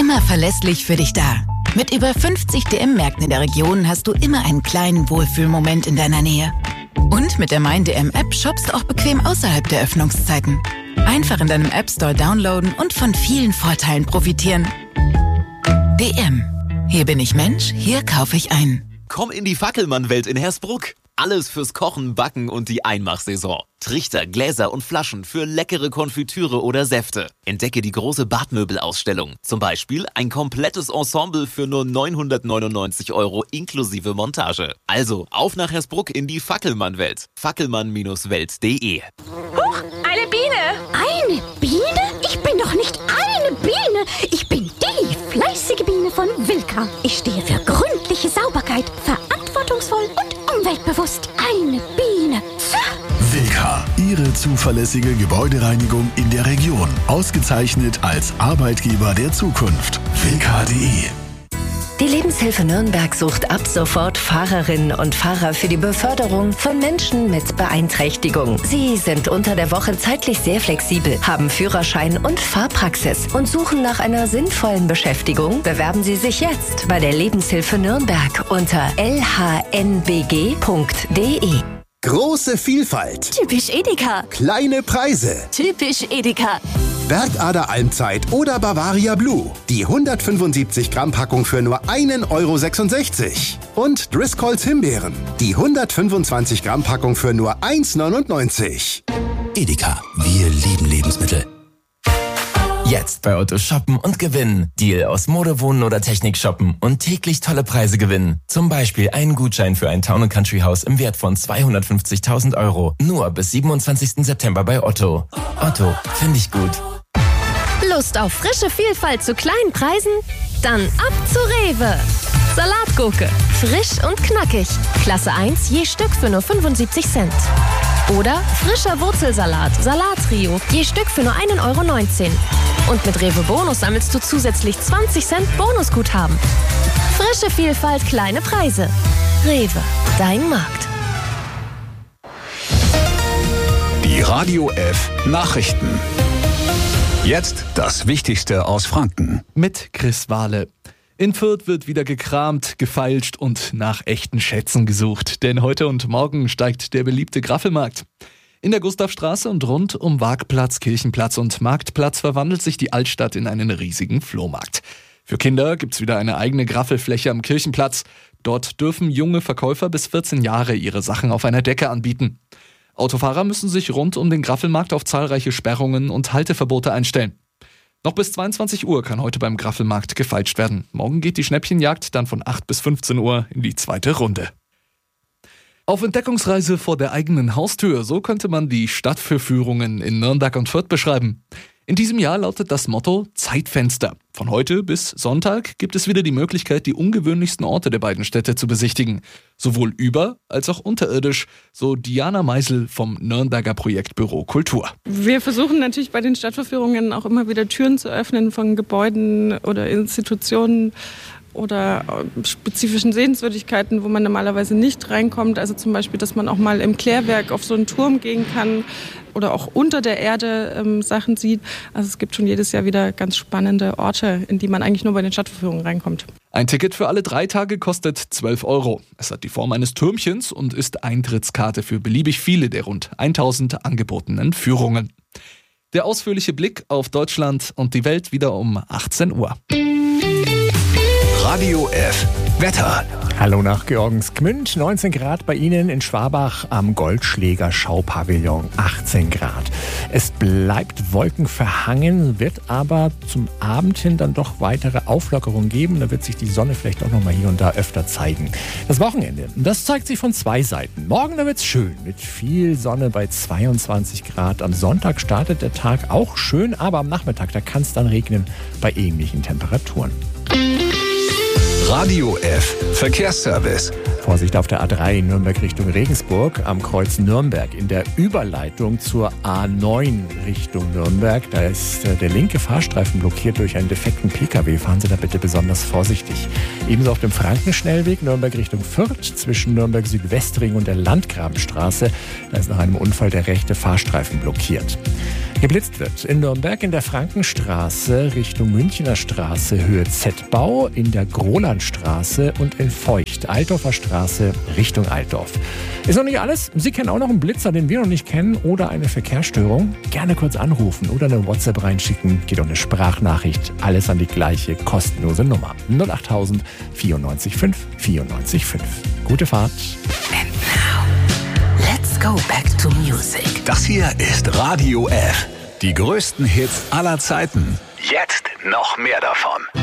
immer verlässlich für dich da. Mit über 50 DM-Märkten in der Region hast du immer einen kleinen Wohlfühlmoment in deiner Nähe. Und mit der Mein-DM-App shoppst du auch bequem außerhalb der Öffnungszeiten. Einfach in deinem App-Store downloaden und von vielen Vorteilen profitieren. DM. Hier bin ich Mensch, hier kaufe ich ein. Komm in die Fackelmann-Welt in Hersbruck. Alles fürs Kochen, Backen und die Einmachsaison. Trichter, Gläser und Flaschen für leckere Konfitüre oder Säfte. Entdecke die große Badmöbelausstellung. Zum Beispiel ein komplettes Ensemble für nur 999 € inklusive Montage. Also auf nach Hersbruck in die Fackelmann-Welt. Fackelmann-welt.de. Huch, eine Biene! Eine Biene? Ich bin doch nicht eine Biene. Ich bin die fleißige Biene von Wilka. Ich stehe für gründliche Sauberkeit, verantwortungsvoll und umweltbewusst. Eine Biene. Wilka, Ihre zuverlässige Gebäudereinigung in der Region. Ausgezeichnet als Arbeitgeber der Zukunft. Wilka.de. Die Lebenshilfe Nürnberg sucht ab sofort Fahrerinnen und Fahrer für die Beförderung von Menschen mit Beeinträchtigung. Sie sind unter der Woche zeitlich sehr flexibel, haben Führerschein und Fahrpraxis und suchen nach einer sinnvollen Beschäftigung. Bewerben Sie sich jetzt bei der Lebenshilfe Nürnberg unter lhnbg.de. Große Vielfalt. Typisch Edeka. Kleine Preise. Typisch Edeka. Bergader Almzeit oder Bavaria Blue. Die 175 Gramm Packung für nur 1,66 €. Und Driscolls Himbeeren. Die 125 Gramm Packung für nur 1,99 €. Edeka, wir lieben Lebensmittel. Jetzt bei Otto shoppen und gewinnen. Deal aus Mode, Wohnen oder Technik shoppen und täglich tolle Preise gewinnen. Zum Beispiel einen Gutschein für ein Town & Country Haus im Wert von 250.000 €. Nur bis 27. September bei Otto. Otto, finde ich gut. Lust auf frische Vielfalt zu kleinen Preisen? Dann ab zu Rewe. Salatgurke. Frisch und knackig. Klasse 1 je Stück für nur 75 Cent. Oder frischer Wurzelsalat, Salattrio, je Stück für nur 1,19 €. Und mit Rewe Bonus sammelst du zusätzlich 20 Cent Bonusguthaben. Frische Vielfalt, kleine Preise. Rewe, dein Markt. Die Radio F Nachrichten. Jetzt das Wichtigste aus Franken. Mit Chris Wahle. In Fürth wird wieder gekramt, gefeilscht und nach echten Schätzen gesucht. Denn heute und morgen steigt der beliebte Graffelmarkt. In der Gustavstraße und rund um Waagplatz, Kirchenplatz und Marktplatz verwandelt sich die Altstadt in einen riesigen Flohmarkt. Für Kinder gibt's wieder eine eigene Graffelfläche am Kirchenplatz. Dort dürfen junge Verkäufer bis 14 Jahre ihre Sachen auf einer Decke anbieten. Autofahrer müssen sich rund um den Graffelmarkt auf zahlreiche Sperrungen und Halteverbote einstellen. Noch bis 22 Uhr kann heute beim Graffelmarkt gefeilscht werden. Morgen geht die Schnäppchenjagd dann von 8 bis 15 Uhr in die zweite Runde. Auf Entdeckungsreise vor der eigenen Haustür, so könnte man die Stadtverführungen in Nürnberg und Fürth beschreiben. In diesem Jahr lautet das Motto Zeitfenster. Von heute bis Sonntag gibt es wieder die Möglichkeit, die ungewöhnlichsten Orte der beiden Städte zu besichtigen. Sowohl über- als auch unterirdisch, so Diana Meisel vom Nürnberger Projektbüro Kultur. Wir versuchen natürlich bei den Stadtverführungen auch immer wieder Türen zu öffnen von Gebäuden oder Institutionen oder spezifischen Sehenswürdigkeiten, wo man normalerweise nicht reinkommt. Also zum Beispiel, dass man auch mal im Klärwerk auf so einen Turm gehen kann oder auch unter der Erde Sachen sieht. Also es gibt schon jedes Jahr wieder ganz spannende Orte, in die man eigentlich nur bei den Stadtverführungen reinkommt. Ein Ticket für alle 3 Tage kostet 12 €. Es hat die Form eines Türmchens und ist Eintrittskarte für beliebig viele der rund 1000 angebotenen Führungen. Der ausführliche Blick auf Deutschland und die Welt wieder um 18 Uhr. Radio F Wetter. Hallo nach Georgensgmünd, 19 Grad bei Ihnen in Schwabach am Goldschläger Schaupavillon, 18 Grad. Es bleibt wolkenverhangen, wird aber zum Abend hin dann doch weitere Auflockerungen geben. Da wird sich die Sonne vielleicht auch noch mal hier und da öfter zeigen. Das Wochenende, das zeigt sich von 2 Seiten. Morgen, da wird's schön, mit viel Sonne bei 22 Grad. Am Sonntag startet der Tag auch schön, aber am Nachmittag, da kann es dann regnen bei ähnlichen Temperaturen. Radio F Verkehrsservice. Vorsicht auf der A3 Nürnberg Richtung Regensburg am Kreuz Nürnberg. In der Überleitung zur A9 Richtung Nürnberg, da ist der linke Fahrstreifen blockiert durch einen defekten Pkw. Fahren Sie da bitte besonders vorsichtig. Ebenso auf dem Frankenschnellweg Nürnberg Richtung Fürth zwischen Nürnberg Südwestring und der Landgrabenstraße. Da ist nach einem Unfall der rechte Fahrstreifen blockiert. Geblitzt wird in Nürnberg in der Frankenstraße Richtung Münchner Straße Höhe Z-Bau, in der Grolandstraße und in Feucht, Altdorfer Straße Richtung Altdorf. Ist noch nicht alles. Sie kennen auch noch einen Blitzer, den wir noch nicht kennen, oder eine Verkehrsstörung. Gerne kurz anrufen oder eine WhatsApp reinschicken. Geht um eine Sprachnachricht. Alles an die gleiche kostenlose Nummer. 08000 94 5 94 5. Gute Fahrt. And now, let's go back to music. Das hier ist Radio F. Die größten Hits aller Zeiten. Jetzt noch mehr davon.